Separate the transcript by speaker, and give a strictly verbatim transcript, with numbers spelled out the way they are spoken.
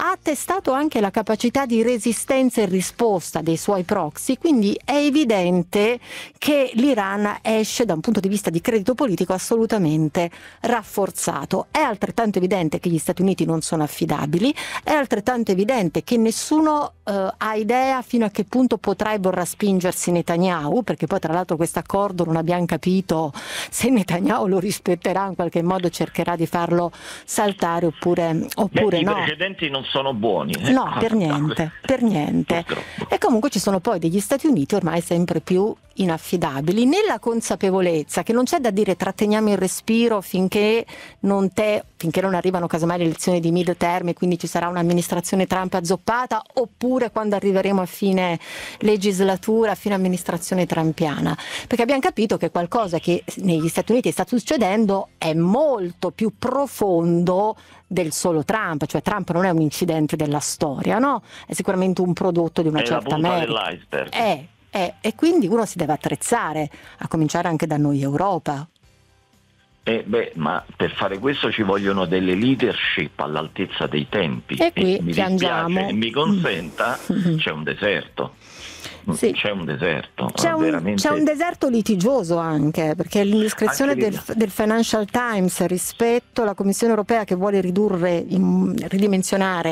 Speaker 1: ha testato anche la capacità di resistenza e risposta dei suoi proxy, quindi è evidente che l'Iran esce da un punto di vista di credito politico assolutamente rafforzato. È altrettanto evidente che gli Stati Uniti non sono affidabili, è altrettanto evidente che nessuno eh, ha idea fino a che punto potrà e vorrà spingersi Netanyahu, perché poi tra l'altro questo accordo non abbiamo capito se Netanyahu lo rispetterà, in qualche modo cercherà di farlo saltare oppure, oppure
Speaker 2: Beh,
Speaker 1: no.
Speaker 2: I precedenti non sono buoni. Eh?
Speaker 1: No, per niente, per niente. E comunque ci sono poi degli Stati Uniti ormai sempre più inaffidabili, nella consapevolezza che non c'è da dire tratteniamo il respiro finché non, te, finché non arrivano casomai le elezioni di mid term e quindi ci sarà un'amministrazione Trump azzoppata, oppure quando arriveremo a fine legislatura, a fine amministrazione trumpiana, perché abbiamo capito che qualcosa che negli Stati Uniti sta succedendo è molto più profondo del solo Trump, cioè Trump non è un incidente della storia, no? È sicuramente un prodotto di una
Speaker 2: è
Speaker 1: certa
Speaker 2: la punta
Speaker 1: merita.
Speaker 2: dell'iceberg.
Speaker 1: È Eh, e quindi uno si deve attrezzare, a cominciare anche da noi Europa.
Speaker 2: Eh beh, ma per fare questo ci vogliono delle leadership all'altezza dei tempi.
Speaker 1: E qui
Speaker 2: e mi
Speaker 1: piangiamo.
Speaker 2: dispiace, mi consenta, c'è un deserto.
Speaker 1: Sì.
Speaker 2: C'è un deserto.
Speaker 1: C'è un,
Speaker 2: veramente...
Speaker 1: c'è un deserto litigioso anche, perché l'indiscrezione del, del Financial Times rispetto alla Commissione europea che vuole ridurre, in, ridimensionare